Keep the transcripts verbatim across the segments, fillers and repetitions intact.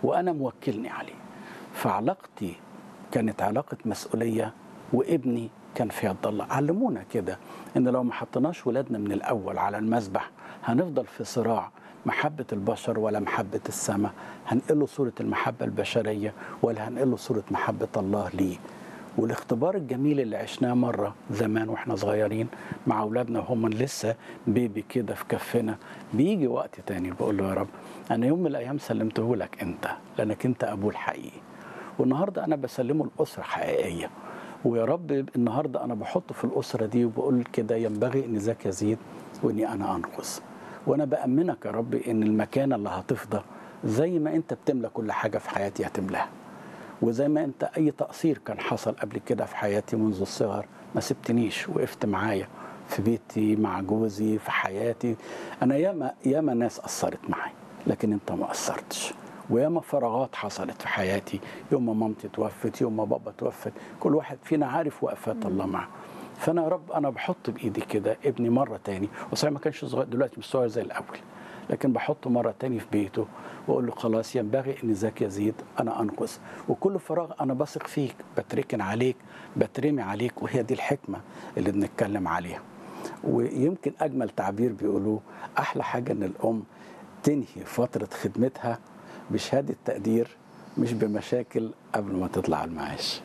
وأنا موكلني عليه. فعلاقتي كانت علاقة مسؤولية، وابني كان في يد الله. علمونا كده إن لو ما حطيناش ولادنا من الأول على المذبح هنفضل في صراع محبة البشر ولا محبة السماء، هنقله صورة المحبة البشرية ولا هنقله صورة محبة الله ليه. والاختبار الجميل اللي عشناه مرة زمان واحنا صغيرين مع أولادنا وهم لسه بيبي كده في كفنا، بيجي وقت تاني بقول له يا رب أنا يوم من الأيام سلمته لك أنت، لأنك أنت أبوه الحقيقي، والنهاردة أنا بسلمه الأسرة حقيقية، ويا رب النهاردة أنا بحطه في الأسرة دي وبقول كده ينبغي إن ذاك يزيد وإني أنا أنقص. وأنا بأمنك يا رب إن المكانة اللي هتفضى زي ما أنت بتملى كل حاجة في حياتي هتملاها، وزي ما أنت أي تقصير كان حصل قبل كده في حياتي منذ الصغر ما سبتنيش، وقفت معايا في بيتي مع جوزي في حياتي. أنا ياما ياما ناس قصرت معايا لكن أنت ما قصرتش، وياما فراغات حصلت في حياتي، يوم ما مامتي توفت، يوم ما بابا توفت، كل واحد فينا عارف وقفات الله معه. فأنا يا رب أنا بحط بإيدي كده ابني مرة تاني، وصحيح ما كانش صغير دلوقتي مش صغير زي الأول، لكن بحطه مرة تاني في بيته وأقول له خلاص ينبغي إن ذاك يزيد أنا أنقص، وكل فراغ أنا بثق فيك، بتركن عليك، بترمي عليك، وهي دي الحكمة اللي بنتكلم عليها. ويمكن أجمل تعبير بيقولوه أحلى حاجة إن الأم تنهي فترة خدمتها بشهادة تقدير مش بمشاكل قبل ما تطلع المعاش.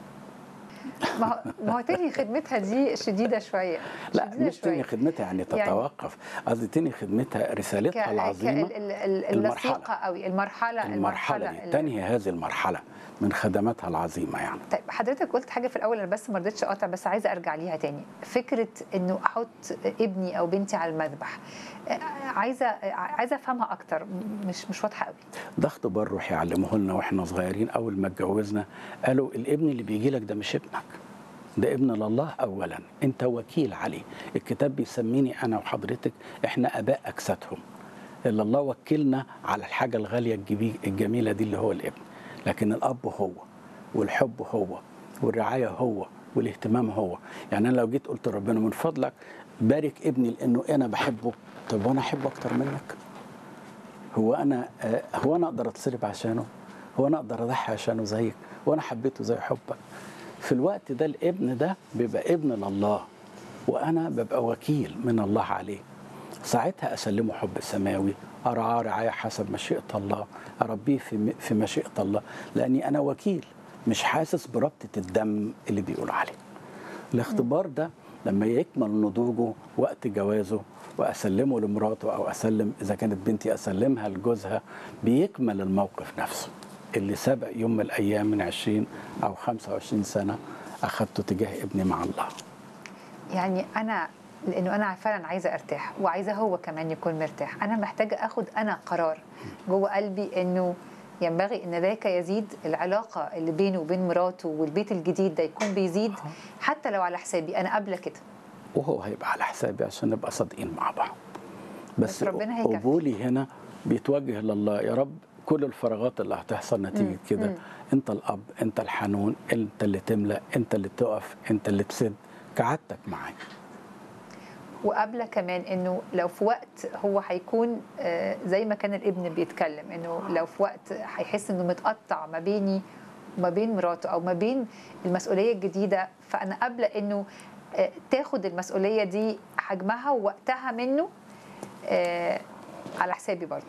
ما هو ما هو تاني خدمتها دي شديدة شوية. لا شديدة مش تاني شوية. خدمتها يعني تتوقف، قصدي تاني خدمتها رسالتها ك... العظيمة. ك... ال- ال- اللصيقة قوي المرحلة المرحلة دي تنهي هذه المرحلة من خدماتها العظيمة يعني. طيب حضرتك قلت حاجة في الأول أنا بس ما رضيتش أقاطع، بس عايزة أرجع ليها تاني، فكرة إنه أحط ابني أو بنتي على المذبح، عايزة عايزة أفهمها أكتر، مش مش واضحة قوي. ده اختبار روحي علموه لنا واحنا صغيرين أول ما اتجوزنا، قالوا الابن اللي بيجي لك ده مش ابنك، ده ابن لله أولا، أنت وكيل عليه. الكتاب بيسميني أنا وحضرتك إحنا أباء أجسادهم، اللي الله وكلنا على الحاجة الغالية الجميلة دي اللي هو الابن. لكن الأب هو، والحب هو، والرعاية هو، والاهتمام هو. يعني أنا لو جيت قلت ربنا من فضلك بارك ابني لأنه أنا بحبه، طب وأنا أحبه أكتر منك؟ هو أنا هو أنا أقدر أتصلب عشانه؟ هو أنا أقدر أضحي عشانه زيك؟ وأنا حبيته زي حبك؟ في الوقت ده الابن ده بيبقى ابن لله، وأنا ببقى وكيل من الله عليه. ساعتها أسلمه حب سماوي، أرعاه رعاية حسب مشيئة الله، أربيه في في مشيئة الله، لأني أنا وكيل مش حاسس بربطة الدم اللي بيقول عليه. الاختبار ده لما يكمل نضوجه وقت جوازه وأسلمه لمراته أو أسلم إذا كانت بنتي أسلمها لجوزها، بيكمل الموقف نفسه اللي سبق يوم من الأيام من عشرين أو خمسة وعشرين سنة أخذته تجاه ابني مع الله. يعني أنا لأنه أنا فعلا عايزة أرتاح وعايزة هو كمان يكون مرتاح، أنا محتاجة أخد أنا قرار جوه قلبي إنه ينبغي إن ذاك يزيد، العلاقة اللي بينه وبين مراته والبيت الجديد ده يكون بيزيد حتى لو على حسابي، أنا قابلة كده. وهو هيبقى على حسابي عشان نبقى صادقين مع بعض. بس, بس ربنا هيكفي. قبولي هنا بيتوجه لله، يا رب كل الفراغات اللي هتحصل نتيجة كده، أنت الأب، أنت الحنون، أنت اللي تملأ، أنت اللي تقف، أنت اللي تسد، كعادتك معاك. وقابله كمان انه لو في وقت هو هيكون زي ما كان الابن بيتكلم، انه لو في وقت هيحس انه متقطع ما بيني وما بين مراته او ما بين المسؤوليه الجديده، فانا قابله انه تاخد المسؤوليه دي حجمها ووقتها منه على حسابي برضه.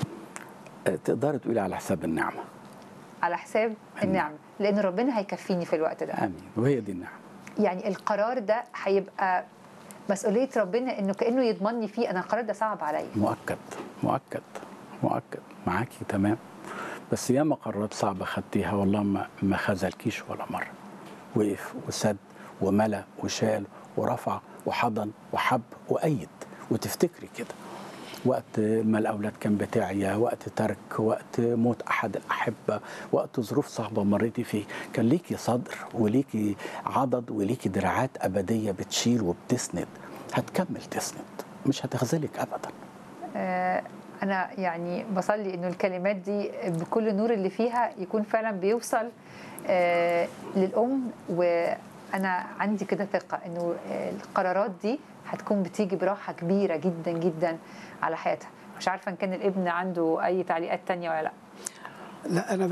تقدري تقولي على حساب النعمه. على حساب النعمه، لان ربنا هيكفيني في الوقت ده. امين، وهي دي النعمه. يعني القرار ده هيبقى مسؤولية ربنا، انه كأنه يضمنني فيه، انا القرار ده صعب عليا. مؤكد مؤكد مؤكد معاكي تمام. بس ياما قرارات صعبة خدتيها والله ما ما خذلكيش ولا مرة. وقف وسد وملا وشال ورفع وحضن وحب وأيد. وتفتكري كده وقت ما الأولاد كان بتاعيا، وقت ترك، وقت موت أحد الأحبة، وقت ظروف صعبة مريتي فيه، كان ليكي صدر وليكي عضد وليكي دراعات أبدية بتشيل وبتسند، هتكمل تسند، مش هتخذلك أبدا. آه أنا يعني بصلي إنه الكلمات دي بكل النور اللي فيها يكون فعلا بيوصل آه للأم، وأنا عندي كده ثقة إنه القرارات دي هتكون بتيجي براحة كبيرة جدا جدا على حياتها. مش عارفة إن كان الابن عنده أي تعليقات تانية ولا لا. لا أنا